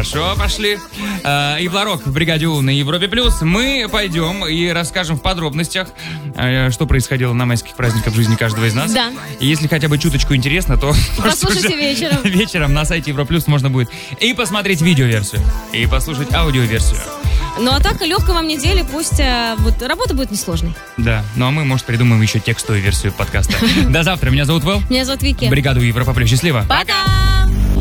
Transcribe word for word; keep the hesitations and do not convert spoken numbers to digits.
Хорошо, пошли. А, Ивларок в бригаде У на Европе Плюс. Мы пойдем и расскажем в подробностях, что происходило на майских праздниках в жизни каждого из нас. Да. И если хотя бы чуточку интересно, то послушайте вечером. Вечером на сайте Европа Плюс можно будет и посмотреть видеоверсию, и послушать аудиоверсию. Ну а так, легкой вам недели, пусть а, вот работа будет несложной. Да, ну а мы, может, придумаем еще текстовую версию подкаста. До завтра. Меня зовут Вэл. Меня зовут Вики. Бригаду Европа Плюс. Счастливо. Пока!